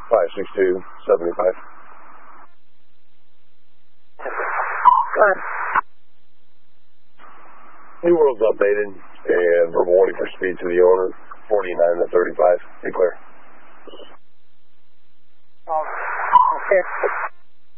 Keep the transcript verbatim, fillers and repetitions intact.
five six two, seventy-five. Good. New World's updated, and verbal warning for speed to the owner, forty-nine to thirty-five. Be clear. Oh, okay.